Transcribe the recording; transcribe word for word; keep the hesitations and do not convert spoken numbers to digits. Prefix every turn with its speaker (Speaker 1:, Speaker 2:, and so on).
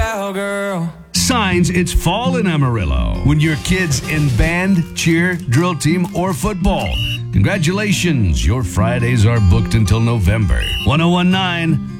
Speaker 1: cowgirl.
Speaker 2: Signs it's fall in Amarillo when your kid's in band, cheer, drill team, or football. Congratulations, your Fridays are booked until November. ten nineteen